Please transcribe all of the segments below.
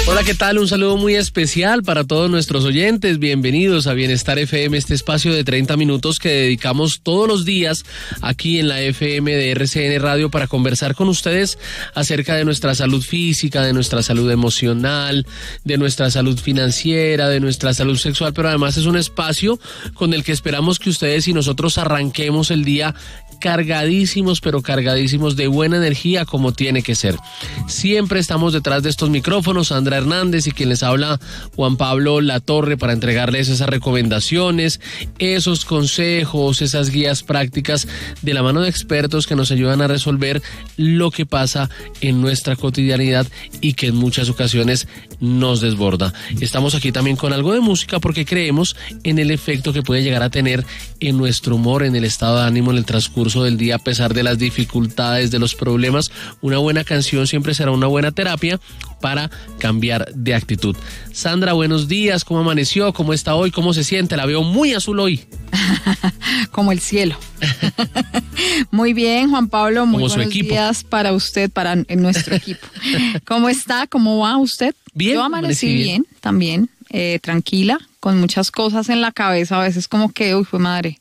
Hola, ¿qué tal? Un saludo muy especial para todos nuestros oyentes. Bienvenidos a Bienestar FM, este espacio de 30 minutos que dedicamos todos los días aquí en la FM de RCN Radio para conversar con ustedes acerca de nuestra salud física, de nuestra salud emocional, de nuestra salud financiera, de nuestra salud sexual, pero además es un espacio con el que esperamos que ustedes y nosotros arranquemos el día cargadísimos, pero cargadísimos de buena energía como tiene que ser. Siempre estamos detrás de estos micrófonos, Sandra Hernández y quien les habla, Juan Pablo Latorre, para entregarles esas recomendaciones, esos consejos, esas guías prácticas de la mano de expertos que nos ayudan a resolver lo que pasa en nuestra cotidianidad y que en muchas ocasiones nos desborda. Estamos aquí también con algo de música porque creemos en el efecto que puede llegar a tener en nuestro humor, en el estado de ánimo, en el transcurso del día, a pesar de las dificultades, de los problemas. Una buena canción siempre será una buena terapia para cambiar de actitud. Sandra, buenos días, ¿cómo amaneció? ¿Cómo está hoy? ¿Cómo se siente? La veo muy azul hoy. Como el cielo. Muy bien, Juan Pablo, muy buenos días para usted, para nuestro equipo. ¿Cómo está? ¿Cómo va usted? Bien. Yo amanecí bien también, tranquila, con muchas cosas en la cabeza, a veces como que, uy, fue madre,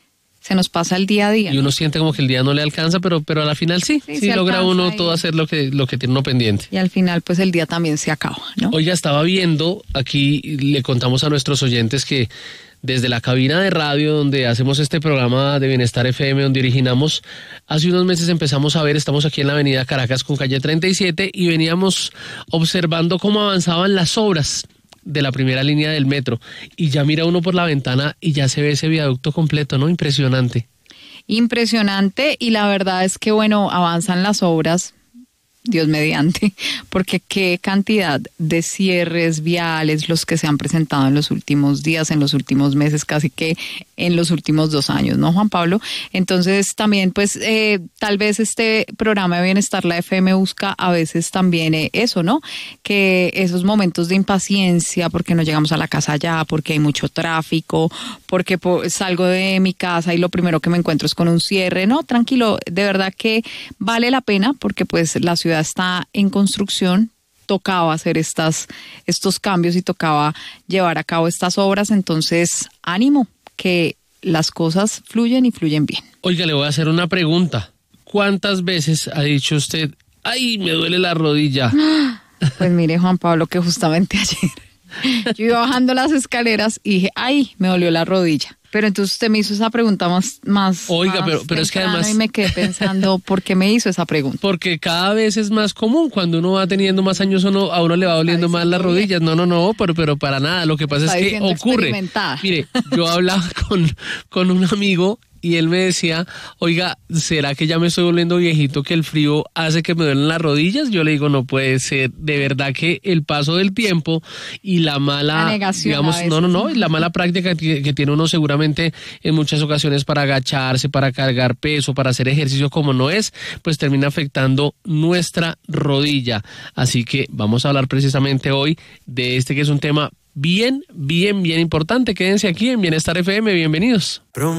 se nos pasa el día a día. Y uno siente como que el día no le alcanza, pero a la final sí logra uno todo hacer lo que tiene uno pendiente. Y al final pues el día también se acaba, ¿no? Oiga, estaba viendo, aquí le contamos a nuestros oyentes que desde la cabina de radio donde hacemos este programa de Bienestar FM, donde originamos, hace unos meses empezamos a ver, estamos aquí en la avenida Caracas con calle 37 y veníamos observando cómo avanzaban las obras de la primera línea del metro, y ya mira uno por la ventana y ya se ve ese viaducto completo, ¿no? Impresionante. Impresionante, y la verdad es que, bueno, avanzan las obras, Dios mediante, porque qué cantidad de cierres viales los que se han presentado en los últimos días, en los últimos meses, casi que en los últimos 2 años, ¿no, Juan Pablo? Entonces también pues tal vez este programa de Bienestar, la FM, busca a veces también eso, ¿no? Que esos momentos de impaciencia, porque no llegamos a la casa ya, porque hay mucho tráfico, porque salgo de mi casa y lo primero que me encuentro es con un cierre, no, tranquilo, de verdad que vale la pena, porque pues la ciudad está en construcción, tocaba hacer estos cambios y tocaba llevar a cabo estas obras, entonces ánimo, que las cosas fluyen y fluyen bien. Oiga, le voy a hacer una pregunta. ¿Cuántas veces ha dicho usted, ay, me duele la rodilla? Pues mire, Juan Pablo, que justamente ayer yo iba bajando las escaleras y dije, ay, me dolió la rodilla. Pero entonces usted me hizo esa pregunta más Oiga, pero es que además, y me quedé pensando, ¿por qué me hizo esa pregunta? Porque cada vez es más común, cuando uno va teniendo más años, a uno le va doliendo más las rodillas. No, pero para nada. Lo que pasa es que ocurre. Mire, yo hablaba con un amigo y él me decía, oiga, ¿será que ya me estoy volviendo viejito, que el frío hace que me duelen las rodillas? Yo le digo, no puede ser. De verdad que el paso del tiempo y la mala, digamos, la mala práctica que tiene uno seguramente en muchas ocasiones para agacharse, para cargar peso, para hacer ejercicio como no es, pues termina afectando nuestra rodilla. Así que vamos a hablar precisamente hoy de este que es un tema bien importante. Quédense aquí en Bienestar FM, bienvenidos.